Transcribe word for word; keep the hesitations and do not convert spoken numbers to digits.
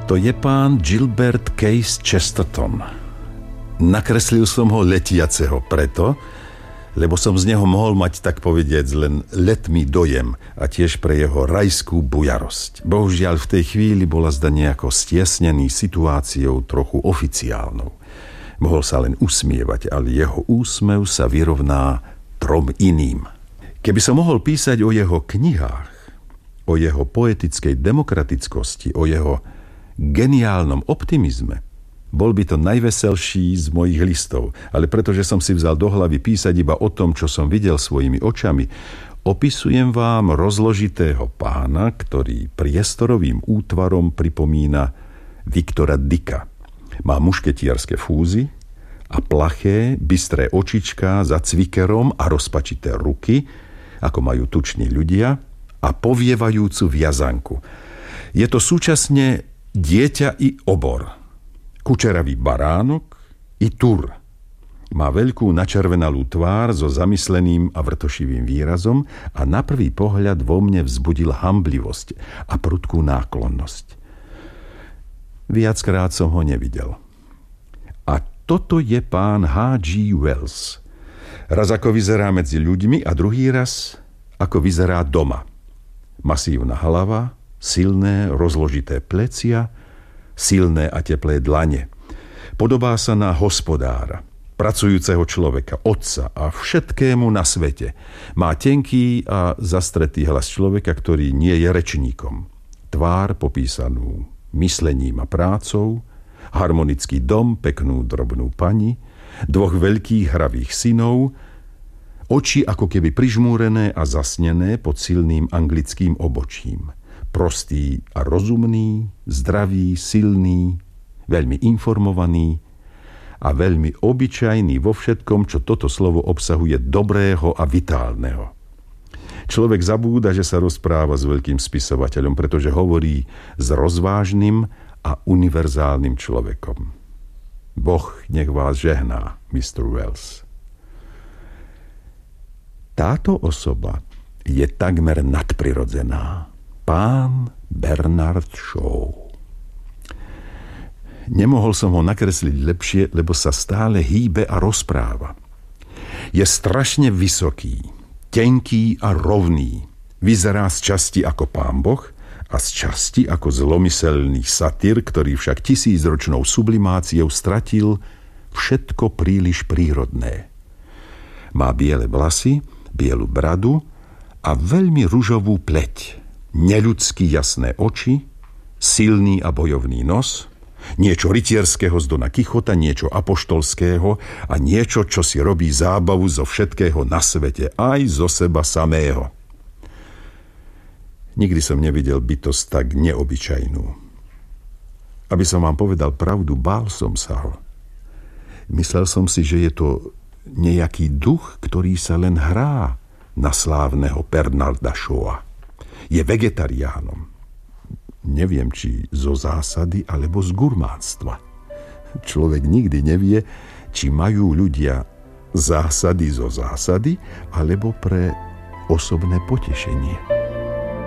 To je pán Gilbert Case Chesterton. Nakreslil som ho letiaceho preto, lebo som z neho mohol mať, tak povediac, len letmý dojem a tiež pre jeho rajskú bujarosť. Bohužiaľ v tej chvíli bola zda nejako stiesnený situáciou trochu oficiálnou. Mohol sa len usmievať, ale jeho úsmev sa vyrovná trom iným. Keby som mohol písať o jeho knihách, o jeho poetickej demokratickosti, o jeho geniálnom optimizme, bol by to najveselší z mojich listov, ale pretože som si vzal do hlavy písať iba o tom, čo som videl svojimi očami, opisujem vám rozložitého pána, ktorý priestorovým útvarom pripomína Viktora Dicka. Má mušketierské fúzy a plaché, bystré očičká za cvikerom a rozpačité ruky, ako majú tuční ľudia, a povievajúcu viazanku. Je to súčasne dieťa i obor. Kučeravý baránok i tur. Má veľkú načervenalú tvár so zamysleným a vrtošivým výrazom a na prvý pohľad vo mne vzbudil hanblivosť a prudkú náklonnosť. Viackrát som ho nevidel. A toto je pán há gé Wells. Raz ako vyzerá medzi ľuďmi a druhý raz ako vyzerá doma. Masívna hlava, silné rozložité plecia, silné a teplé dlane. Podobá sa na hospodára, pracujúceho človeka, otca a všetkému na svete. Má tenký a zastretý hlas človeka, ktorý nie je rečníkom. Tvár popísanú myslením a prácou, harmonický dom, peknú drobnú pani, dvoch veľkých hravých synov, oči ako keby prižmúrené a zasnené pod silným anglickým obočím. Prostý a rozumný, zdravý, silný, veľmi informovaný a veľmi obyčajný vo všetkom, čo toto slovo obsahuje dobrého a vitálneho. Človek zabúda, že sa rozpráva s veľkým spisovateľom, pretože hovorí s rozvážnym a univerzálnym človekom. Boh nech vás žehná, mister Wells. Táto osoba je takmer nadprirodzená. Pán Bernard Shaw. Nemohol som ho nakresliť lepšie, lebo sa stále hýbe a rozpráva. Je strašne vysoký, tenký a rovný. Vyzerá z časti ako pán Boh a z časti ako zlomyselný satyr, ktorý však tisícročnou sublimáciou stratil všetko príliš prírodné. Má biele vlasy, bielu bradu a veľmi ružovú pleť. Neľudsky jasné oči, silný a bojovný nos, niečo rytierského z Dona Kichota, niečo apoštolského a niečo, čo si robí zábavu zo všetkého na svete, aj zo seba samého. Nikdy som nevidel bytosť tak neobyčajnú. Aby som vám povedal pravdu, bál som sa ho. Myslel som si, že je to nejaký duch, ktorý sa len hrá na slávneho Bernarda Shawa. Je vegetariánom. Neviem, či zo zásady, alebo z gurmánstva. Človek nikdy nevie, či majú ľudia zásady zo zásady, alebo pre osobné potešenie.